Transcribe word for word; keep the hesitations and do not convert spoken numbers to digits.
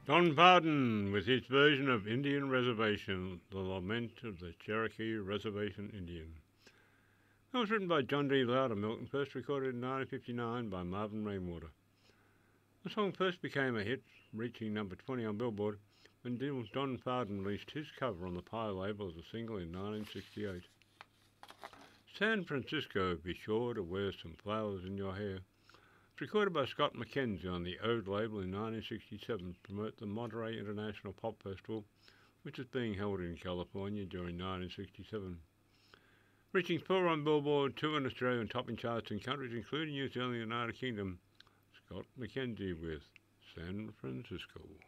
Don Pardon with his version of Indian Reservation, The Lament of the Cherokee Reservation Indian. It was written by John D. Loudermilk and first recorded in nineteen fifty-nine by Marvin Rainwater. The song first became a hit, reaching number twenty on Billboard, when Don Pardon released his cover on the Pie label as a single in nineteen sixty-eight. San Francisco, Be Sure to Wear Some Flowers in Your Hair. It's recorded by Scott McKenzie on the Ode label in nineteen sixty-seven to promote the Monterey International Pop Festival, which is being held in California during nineteen sixty-seven. Reaching four on Billboard, two in Australia and topping charts in countries including New Zealand and the United Kingdom, Scott McKenzie with San Francisco.